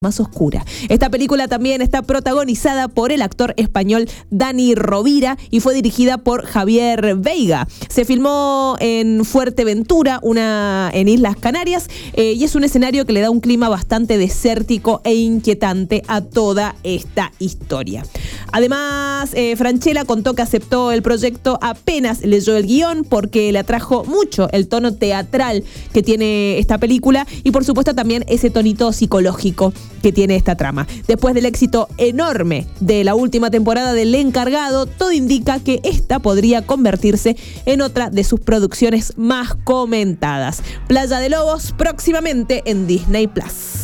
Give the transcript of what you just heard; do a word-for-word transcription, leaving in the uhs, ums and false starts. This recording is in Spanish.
más oscura. Esta película también está protagonizada por el actor español Dani Rovira y fue dirigida por Javier Veiga. Se filmó en Fuerteventura, una en Islas Canarias, eh, y es un escenario que le da un clima bastante desértico e inquietante a toda esta historia. Además, eh, Francella contó que aceptó el proyecto apenas leyó el guión porque le atrajo mucho el tono teatral que tiene esta película y por supuesto también ese tonito psicológico que tiene esta trama. Después del éxito enorme de la última temporada del Encargado, todo indica que esta podría convertirse en otra de sus producciones más comentadas. Playa de Lobos, próximamente en Disney Plus.